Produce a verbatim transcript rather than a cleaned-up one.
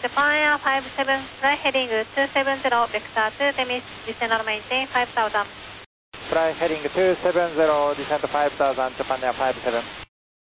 Japan Air five seven, fly heading two seven zero, vector to Temis, descend and maintain five thousand. Fly heading two seven zero, descent five thousand, Japan Air five seven.